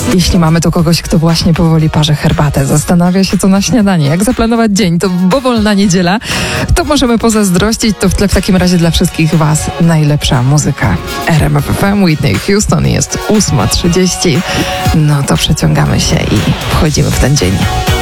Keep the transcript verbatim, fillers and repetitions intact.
Jeśli mamy tu kogoś, kto właśnie powoli parzy herbatę, zastanawia się co na śniadanie, jak zaplanować dzień, to bo wolna niedziela, to możemy pozazdrościć. To w tle w takim razie dla wszystkich Was najlepsza muzyka. R M F F M, Whitney Houston, jest ósma trzydzieści. No to przeciągamy się i wchodzimy w ten dzień.